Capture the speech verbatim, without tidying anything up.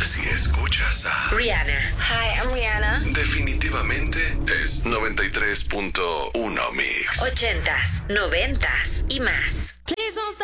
Si escuchas a Rihanna. Hi, I'm Rihanna. definitivamente es noventa y tres punto uno Mix. Ochentas, noventas y más. Please don't stop.